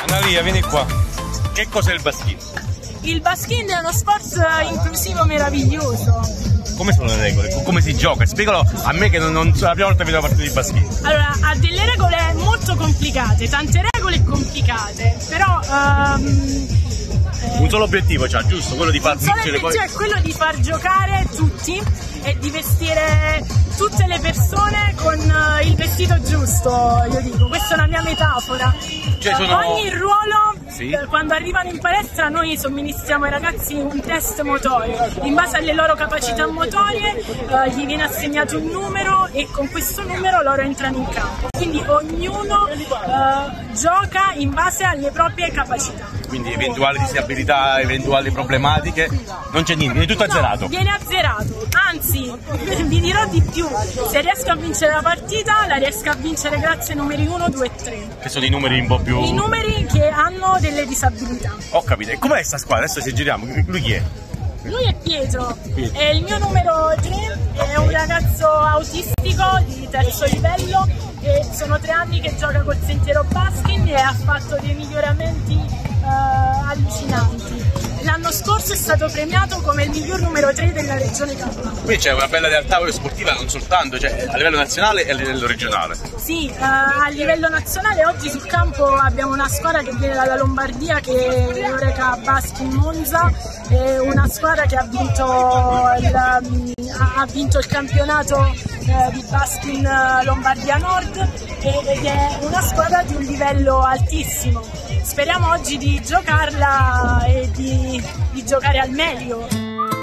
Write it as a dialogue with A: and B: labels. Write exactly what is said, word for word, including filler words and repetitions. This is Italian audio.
A: Analia, vieni qua. Che cos'è il baskin?
B: Il baskin è uno sport inclusivo meraviglioso.
A: Come sono le regole? Come si gioca? Spiegalo a me che non, non è la prima volta che vedo una partita di baskin.
B: Allora, ha delle regole molto complicate, tante regole complicate, però... Um,
A: un solo obiettivo c'ha, giusto? Quello di far vincere poi...
B: è quello di far giocare tutti e di vestire tutte le persone con il vestito giusto, io dico, questa è una mia metafora.
A: Cioè, sono...
B: Ogni ruolo,
A: sì.
B: eh, quando arrivano in palestra noi somministriamo ai ragazzi un test motorio, in base alle loro capacità motorie eh, gli viene assegnato un numero e con questo numero loro entrano in campo, quindi ognuno eh, gioca in base alle proprie capacità.
A: Quindi eventuali disabilità, eventuali problematiche, non c'è niente, viene tutto
B: no,
A: azzerato.
B: Viene azzerato, anzi vi dirò di più, se riesco a vincere la partita la riesco a vincere grazie ai numeri uno, due e tre.
A: Che sono i numeri un po' più...
B: I numeri che hanno delle disabilità.
A: Ho capito, e com'è sta squadra? Adesso se giriamo, lui chi è?
B: Lui è Pietro, è il mio numero tre, è un ragazzo autistico di terzo livello e sono tre anni che gioca col Sentiero Baskin e ha fatto dei miglioramenti uh, allucinanti. L'anno scorso è stato premiato come il miglior numero tre della regione Campania.
A: Qui c'è una bella realtà sportiva non soltanto, cioè a livello nazionale e a livello regionale.
B: Sì, uh, a livello nazionale oggi sul campo abbiamo una squadra che viene dalla Lombardia che è l'Eureka Baskin Monza, è una squadra che ha vinto il, ha vinto il campionato uh, di Baskin Lombardia Nord ed è una squadra di un livello altissimo. Speriamo oggi di giocarla e di, di giocare al meglio.